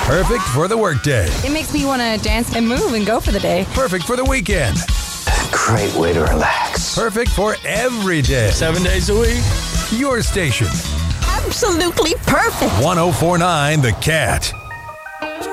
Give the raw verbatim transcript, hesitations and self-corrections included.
Perfect for the workday. It makes me want to dance and move and go for the day. Perfect for the weekend. Great way to relax. Perfect for every day. Seven days a week. Your station. Absolutely perfect. one oh four point nine The Cat.